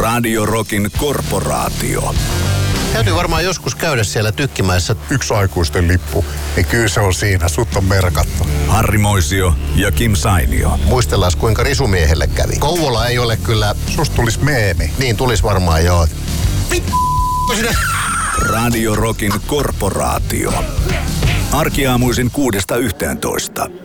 Radio Rockin korporaatio. Täytyy varmaan joskus käydä siellä Tykkimäessä. Yksi aikuisten lippu, niin kyllä se on siinä. Sut on merkattu. Harri Moisio ja Kim Sainio. Muistellaan, kuinka risumiehelle kävi. Kouvola ei ole kyllä... Susta tulis meemi. Niin, tulis varmaan, joo. Radio Rockin korporaatio. Arkiaamuisin 6–11.